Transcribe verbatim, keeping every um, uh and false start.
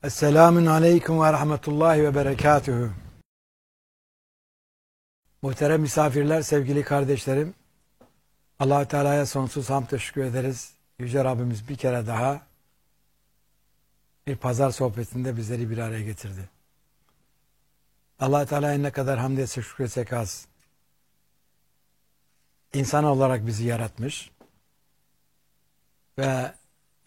Esselamun aleyküm ve rahmetullahi ve berekatühü. Muhterem misafirler, sevgili kardeşlerim, Allah-u Teala'ya sonsuz hamd teşekkür ederiz. Yüce Rabbimiz bir kere daha bir pazar sohbetinde bizleri bir araya getirdi. Allah-u Teala'ya ne kadar hamd etsek şükretsek az. İnsan olarak bizi yaratmış ve